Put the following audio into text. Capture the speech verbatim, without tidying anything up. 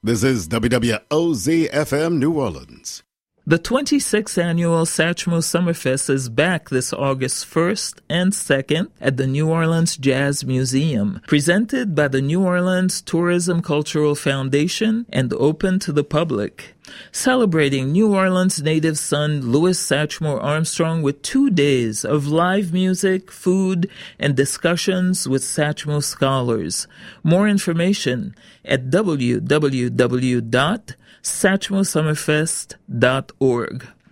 This is W W O Z F M New Orleans. The twenty-sixth Annual Satchmo Summerfest is back this August first and second at the New Orleans Jazz Museum, presented by the New Orleans Tourism Cultural Foundation and open to the public. Celebrating New Orleans native son Louis Satchmo Armstrong with two days of live music, food, and discussions with Satchmo scholars. More information at w w w dot satchmo summerfest dot org.